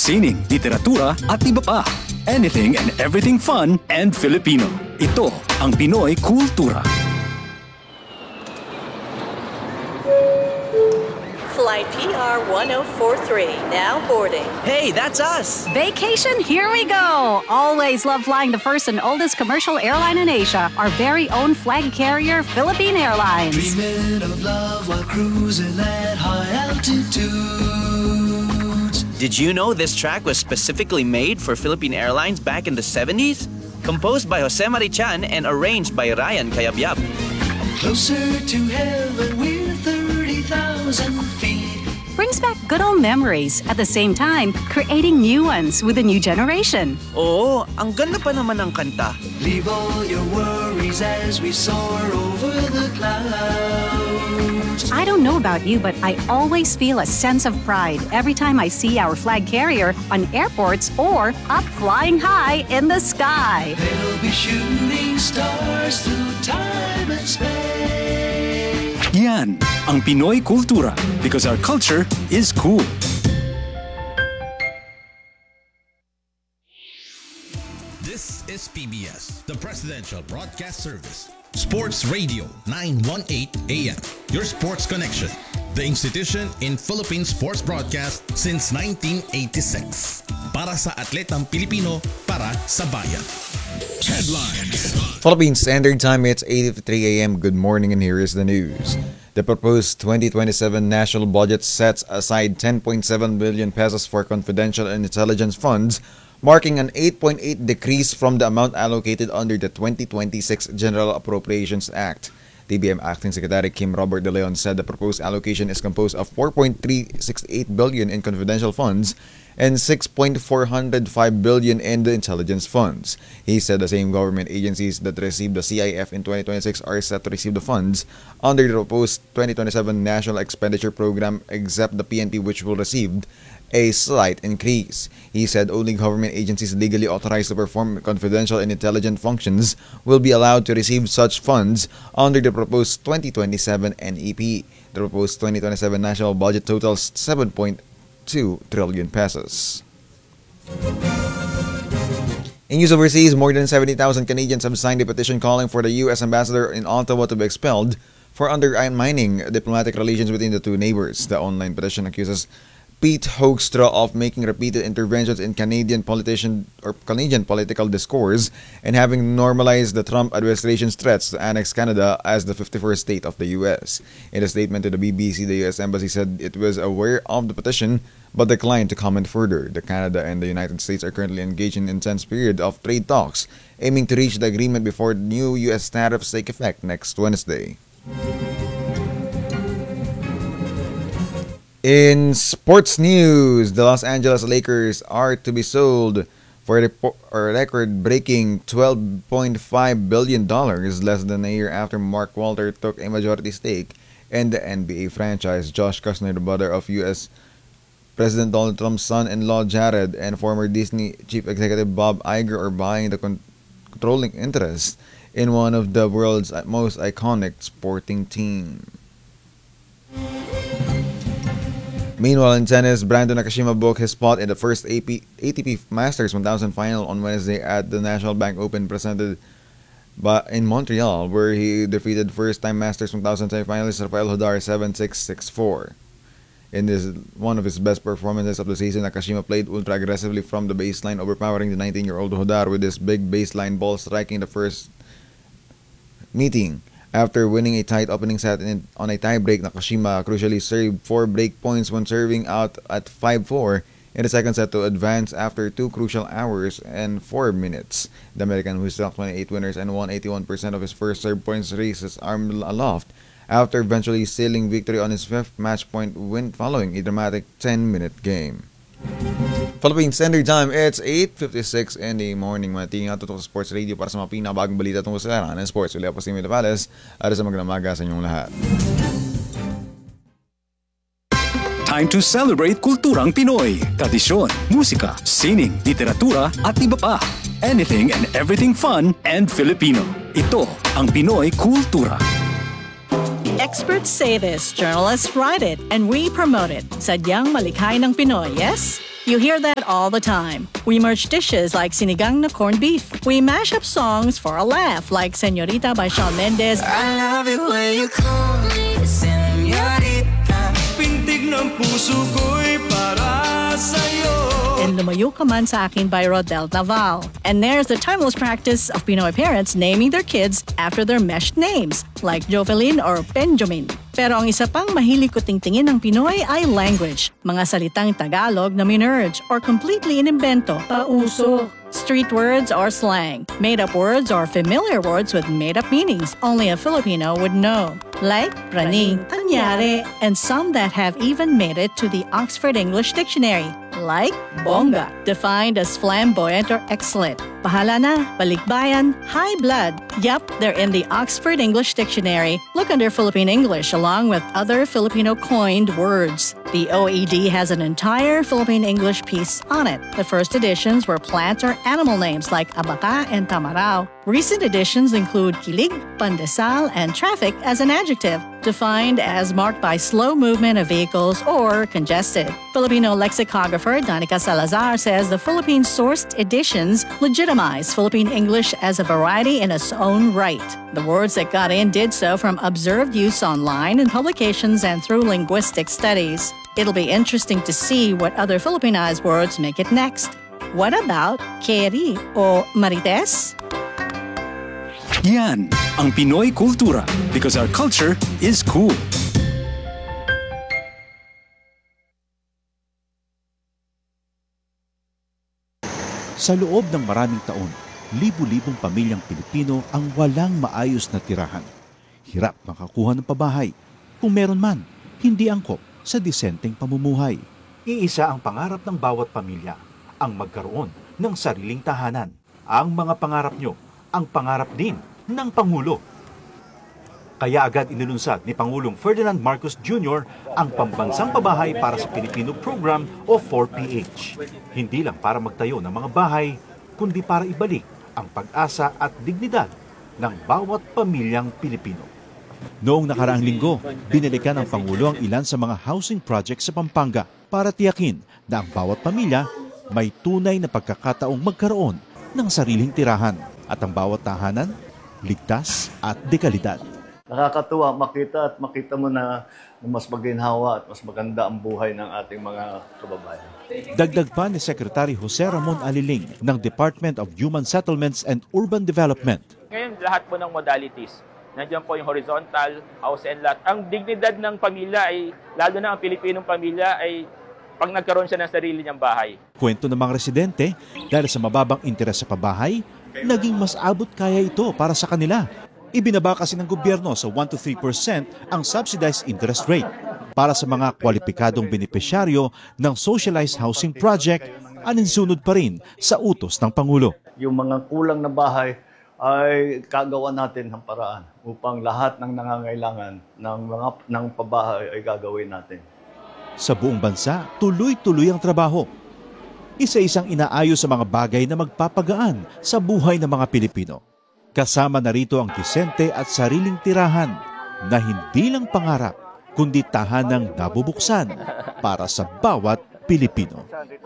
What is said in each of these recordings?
sining, literatura at iba pa. Anything and everything fun and Filipino. Ito ang Pinoy Kultura. Flight PR 1043, now boarding. Hey, that's us! Vacation, here we go! Always love flying the first and oldest commercial airline in Asia, our very own flag carrier, Philippine Airlines. Dreaming of love while cruising at high altitudes. Did you know this track was specifically made for Philippine Airlines back in the 70s? Composed by Jose Marichan and arranged by Ryan Cayabyab. Closer to heaven we're 30,000 feet. Brings back good old memories, at the same time, creating new ones with a new generation. Oo, ang ganda pa naman ng kanta. Leave all your worries as we soar over the clouds. I don't know about you, but I always feel a sense of pride every time I see our flag carrier on airports or up flying high in the sky. They'll be shooting stars through time and space. Yan ang Pinoy Kultura because our culture is cool. This is PBS, the Presidential Broadcast Service. Sports Radio 918 AM, your sports connection. The institution in Philippine sports broadcast since 1986. Para sa atletang Pilipino, para sa bayan. Headlines. Philippine Standard Time, it's 8:53 a.m. Good morning, and here is the news. The proposed 2027 national budget sets aside 10.7 billion pesos for confidential and intelligence funds, marking an 8.8 decrease from the amount allocated under the 2026 General Appropriations Act. DBM Acting Secretary Kim Robert De Leon said the proposed allocation is composed of 4.368 billion in confidential funds and 6.405 billion in the intelligence funds. He said the same government agencies that received the CIF in 2026 are set to receive the funds under the proposed 2027 National Expenditure Program, except the PNP, which will receive a slight increase. He said only government agencies legally authorized to perform confidential and intelligent functions will be allowed to receive such funds under the proposed 2027 NEP. The proposed 2027 national budget totals 7.2 trillion pesos. In news overseas, more than 70,000 Canadians have signed a petition calling for the U.S. ambassador in Ottawa to be expelled for undermining diplomatic relations between the two neighbors. The online petition accuses Pete Hoekstra of making repeated interventions in Canadian political discourse and having normalized the Trump administration's threats to annex Canada as the 51st state of the U.S. In a statement to the BBC, the U.S. Embassy said it was aware of the petition but declined to comment further. Canada and the United States are currently engaged in an intense period of trade talks, aiming to reach the agreement before new U.S. tariffs take effect next Wednesday. In sports news, the Los Angeles Lakers are to be sold for a record-breaking $12.5 billion less than a year after Mark Walter took a majority stake in the NBA franchise. Josh Kushner, the brother of U.S. President Donald Trump's son-in-law Jared, and former Disney chief executive Bob Iger are buying the controlling interest in one of the world's most iconic sporting teams. Meanwhile, in tennis, Brandon Nakashima booked his spot in the first ATP Masters 1000 final on Wednesday at the National Bank Open presented in Montreal, where he defeated first-time Masters 1000 semifinalist Rafael Hodar 7-6, 6-4. In this one of his best performances of the season, Nakashima played ultra-aggressively from the baseline, overpowering the 19-year-old Hodar with his big baseline ball striking the first meeting. After winning a tight opening set on a tie-break, Nakashima crucially served 4 break points when serving out at 5-4 in the second set to advance after 2 crucial hours and 4 minutes. The American, who struck 28 winners and won 81% of his first serve points, raised his arm aloft after eventually sealing victory on his 5th match point win following a dramatic 10-minute game. Philippine Standard Time, it's 8:56 in the morning. Manatingin nga sa Sports Radio para sa mga pinakabagong balita tungkol sa larangan ng sports. Wala po si Mila Pales at sa magandang umaga sa inyong lahat. Time to celebrate kulturang Pinoy. Tradisyon, musika, sining, literatura at iba pa. Anything and everything fun and Filipino. Ito ang Pinoy Kultura. Experts say this, journalists write it, and we promote it. Sadyang malikhay ng Pinoy, yes? You hear that all the time. We merge dishes like sinigang na corned beef. We mash up songs for a laugh like Señorita by Shawn Mendes. I love it when you call me señorita. Pintig ng puso ko'y para sa'yo. And Lumayo Ka Man Sa Akin by Rodel Naval. And there's the timeless practice of Pinoy parents naming their kids after their meshed names, like Jovelyn or Benjamin. Pero ang isa pang mahilig ko tingtingin ng Pinoy ay language. Mga salitang Tagalog na minerge or completely inimbento, pauso. Street words or slang, made-up words or familiar words with made-up meanings only a Filipino would know, like praning, anyari, and some that have even made it to the Oxford English Dictionary, like bongga, defined as flamboyant or excellent. Bahala na, balikbayan, high blood. Yup, they're in the Oxford English Dictionary. Look under Philippine English along with other Filipino coined words. The OED has an entire Philippine English piece on it. The first editions were plant or animal names like abaca and tamarao. Recent editions include kilig, pandesal, and traffic as an adjective, defined as marked by slow movement of vehicles or congested. Filipino lexicographer Danica Salazar says the Philippine-sourced editions legitimize Philippine English as a variety in its own right. The words that got in did so from observed use online in publications and through linguistic studies. It'll be interesting to see what other Filipinized words make it next. What about Keri o Marites? Yan ang Pinoy Kultura because our culture is cool. Sa loob ng maraming taon, libu-libong pamilyang Pilipino ang walang maayos na tirahan. Hirap makakuha ng pabahay. Kung meron man, hindi angkop sa disenteng pamumuhay. Iisa ang pangarap ng bawat pamilya, ang magkaroon ng sariling tahanan. Ang mga pangarap nyo, ang pangarap din ng Pangulo. Kaya agad inilunsad ni Pangulong Ferdinand Marcos Jr. ang Pambansang Pabahay para sa Pilipino Program o 4PH. Hindi lang para magtayo ng mga bahay, kundi para ibalik ang pag-asa at dignidad ng bawat pamilyang Pilipino. Noong nakaraang linggo, binalikan ng Pangulo ang ilan sa mga housing projects sa Pampanga para tiyakin na ang bawat pamilya may tunay na pagkakataong magkaroon ng sariling tirahan at ang bawat tahanan ligtas at dekalidad. Nakakatuwa makita mo na mas maginhawa at mas maganda ang buhay ng ating mga kababayan. Dagdag pa ni Secretary Jose Ramon Aliling ng Department of Human Settlements and Urban Development. Ngayon lahat po ng modalities, nandiyan po yung horizontal, house and lot. Ang dignidad ng pamilya ay, lalo na ang Pilipinong pamilya ay pag nagkaroon siya ng sarili niyang bahay. Kwento ng mga residente, dahil sa mababang interes sa pabahay, naging mas abot kaya ito para sa kanila. Ibinaba kasi ng gobyerno sa 1 to 3% ang subsidized interest rate. Para sa mga kwalipikadong benepisyaryo ng socialized housing project, aninsunod pa rin sa utos ng Pangulo. Yung mga kulang na bahay ay kagawa natin ng paraan upang lahat ng nangangailangan ng pabahay ay gagawin natin. Sa buong bansa, tuloy-tuloy ang trabaho. Isa-isang inaayos sa mga bagay na magpapagaan sa buhay ng mga Pilipino. Kasama na rito ang disente at sariling tirahan na hindi lang pangarap, kundi tahanang nabubuksan para sa bawat Pilipino.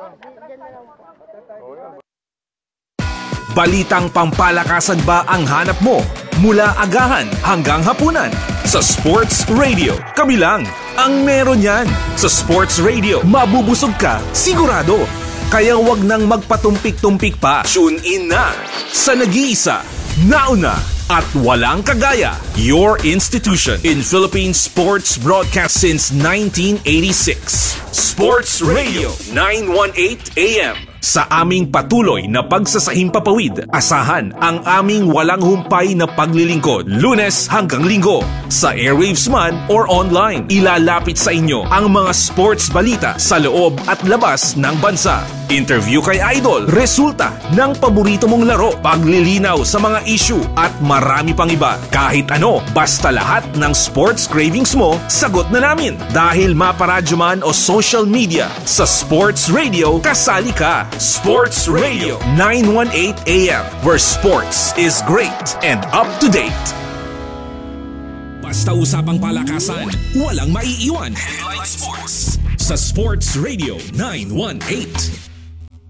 Balitang pampalakasan ba ang hanap mo? Mula agahan hanggang hapunan. Sa Sports Radio, kami lang ang meron yan. Sa Sports Radio, mabubusog ka, sigurado. Kaya wag nang magpatumpik-tumpik pa. Tune in na sa nag-iisa, nauna at walang kagaya, your institution in Philippine sports broadcast since 1986. Sports Radio 918 AM. Sa aming patuloy na pagsasahimpapawid, asahan ang aming walang humpay na paglilingkod Lunes hanggang Linggo. Sa airwaves man or online, ilalapit sa inyo ang mga sports balita sa loob at labas ng bansa. Interview kay Idol, resulta ng paborito mong laro, paglilinaw sa mga issue at marami pang iba. Kahit ano, basta lahat ng sports cravings mo, sagot na namin. Dahil maparadyo man o social media, sa Sports Radio, kasali ka. Sports Radio 918 AM, where sports is great and up to date. Basta usapang palakasan, walang maiiwan. Headline Sports sa Sports Radio 918.